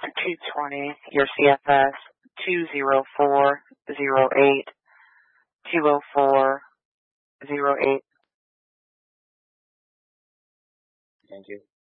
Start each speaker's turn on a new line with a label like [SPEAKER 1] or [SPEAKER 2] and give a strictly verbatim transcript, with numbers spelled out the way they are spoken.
[SPEAKER 1] two twenty, your C F S two zero four zero eight two zero four zero eight.
[SPEAKER 2] Thank you.